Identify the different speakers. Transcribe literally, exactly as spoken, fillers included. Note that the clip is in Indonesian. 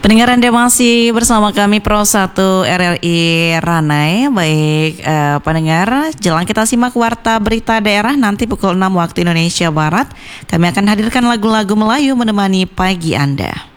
Speaker 1: Pendengar Anda masih bersama kami Pro satu R R I Ranai. Baik eh, pendengar, jelang kita simak Warta Berita Daerah nanti pukul enam waktu Indonesia Barat. Kami akan hadirkan lagu-lagu Melayu menemani pagi Anda.